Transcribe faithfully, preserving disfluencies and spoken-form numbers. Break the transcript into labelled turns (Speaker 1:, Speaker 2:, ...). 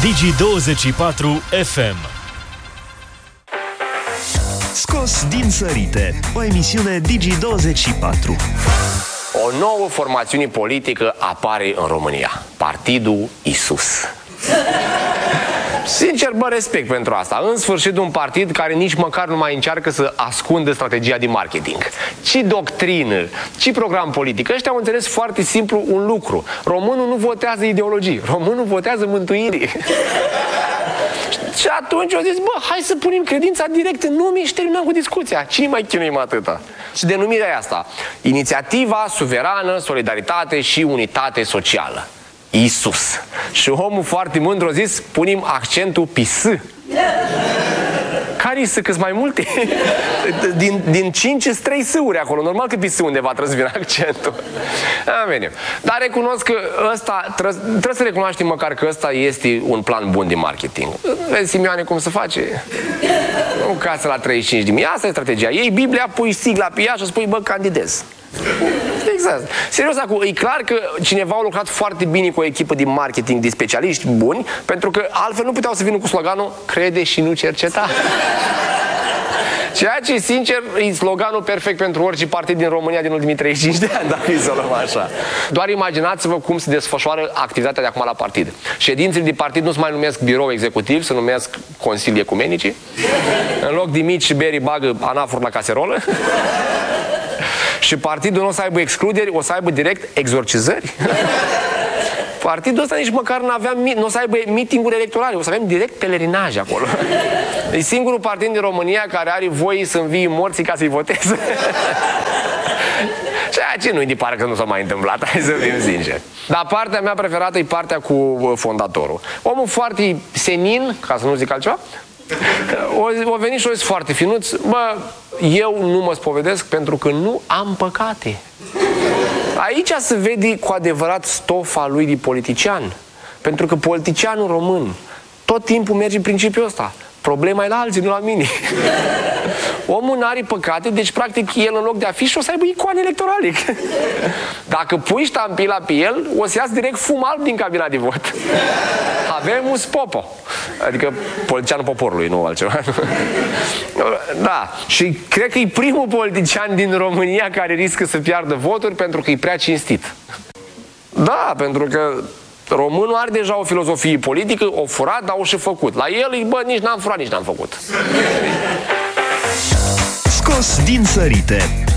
Speaker 1: Digi douăzeci și patru F M.
Speaker 2: Scos din sărite, o emisiune Digi douăzeci și patru.
Speaker 3: O nouă formațiune politică apare în România. Partidul Isus. Sincer, bă, respect pentru asta. În sfârșit, un partid care nici măcar nu mai încearcă să ascundă strategia de marketing. Ce doctrină, ce program politic. Ăștia au înțeles foarte simplu un lucru. Românul nu votează ideologii. Românul votează mântuire. Și atunci au zis, bă, hai să punem credința direct în nume și terminăm cu discuția. Cine mai chinuim atâta? Și denumirea e asta: Inițiativa Suverană, Solidaritate și Unitate Socială. Isus. Și omul foarte mândru a zis, punem accentul pe S. Care-i S? Că-s mai multe? Din, din cinci sunt trei S-uri acolo. Normal că pe S undeva trebuie să vină accentul. Amen. Dar recunosc că ăsta, trebuie, trebuie să recunoaștem măcar că ăsta este un plan bun de marketing. Vezi, Simioane, cum se face? O casă la treizeci și cinci de mii. Asta e strategia. Iei Biblia, pui sigla pe ea și spui, bă, candidez. Exact. Serios, acum, e clar că cineva a lucrat foarte bine cu o echipă de marketing de specialiști buni, pentru că altfel nu puteau să vină cu sloganul crede și nu cerceta. Ceea ce, sincer, e sloganul perfect pentru orice partid din România din ultimii treizeci și cinci de ani, dacă îi să luăm așa. Doar imaginați-vă cum se desfășoară activitatea de acum la partid. Ședințele de partid nu se mai numesc birou executiv, se numesc consilii ecumenici. În loc de mici beri bagă anafuri la caserolă. Și partidul nu o să aibă excluderi, o să aibă direct exorcizări. Partidul ăsta nici măcar nu avea, nu o să aibă meeting-uri electorale, o să avem direct pelerinaje acolo. E singurul partid din România care are voie să învie morții ca să-i voteze. Ceea ce nu-i de parcă nu s-a mai întâmplat, hai să fim sinceri. Dar partea mea preferată e partea cu fondatorul. Omul foarte senin, ca să nu zic altceva, o, o venit și o zis foarte finuț, bă, eu nu mă spovedesc pentru că nu am păcate. Aici se vede cu adevărat stofa lui de politician. Pentru că politicianul român tot timpul merge în principiul ăsta. Problema e la alții, nu la mine. Omul n-are păcate, deci practic el în loc de afiș o să aibă icoane electorale. Dacă pui ștampila pe el, o să iasă direct fum alb din cabina de vot. Avem un popo. Adică politicianul poporului, nu altceva. Da. Și cred că e primul politician din România care riscă să piardă voturi pentru că e prea cinstit. Da, pentru că românul are deja o filozofie politică, o furat, dar o și făcut. La el, bă, nici n-am furat, nici n-am făcut.
Speaker 2: Scos din sărite,